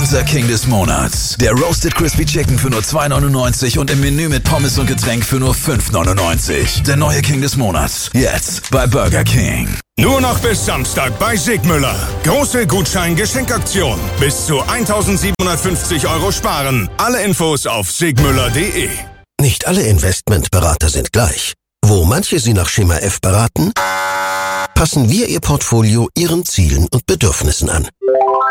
Unser King des Monats. Der Roasted Crispy Chicken für nur 2,99 und im Menü mit Pommes und Getränk für nur 5,99. Der neue King des Monats. Jetzt bei Burger King. Nur noch bis Samstag bei Sigmüller. Große Gutschein-Geschenkaktion. Bis zu 1.750 € sparen. Alle Infos auf sigmüller.de. Nicht alle Investmentberater sind gleich. Wo manche Sie nach Schema F beraten, passen wir Ihr Portfolio Ihren Zielen und Bedürfnissen an.